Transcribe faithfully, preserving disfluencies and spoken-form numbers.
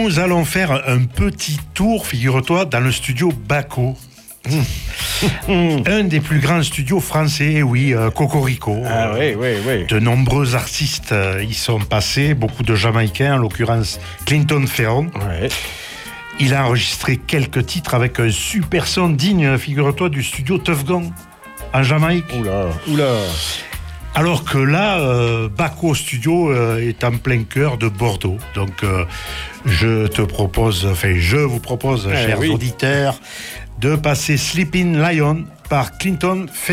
nous allons faire un petit tour, figure-toi, dans le studio Baco. Un des plus grands studios français, oui, euh, Cocorico. Ah oui, oui, oui. De nombreux artistes euh, y sont passés, beaucoup de Jamaïcains, en l'occurrence Clinton Ferron. Ouais. Il a enregistré quelques titres avec un super son digne, figure-toi, du studio Tuff Gong, en Jamaïque. Oula, oula. Alors que là, euh, Baco Studio euh, est en plein cœur de Bordeaux. Donc, euh, je te propose, enfin, je vous propose, Eh chers oui. auditeurs, de passer Sleeping Lion par Clinton Ferron.